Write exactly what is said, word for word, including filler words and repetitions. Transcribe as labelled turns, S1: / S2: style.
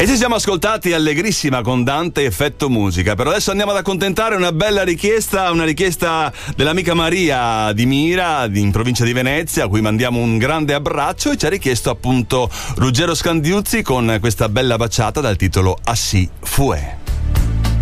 S1: E ci siamo ascoltati Allegrissima con Dante Effetto Musica. Per adesso andiamo ad accontentare una bella richiesta, una richiesta dell'amica Maria di Mira, in provincia di Venezia, a cui mandiamo un grande abbraccio, e ci ha richiesto appunto Ruggero Scandiuzzi con questa bella baciata dal titolo Así Fue.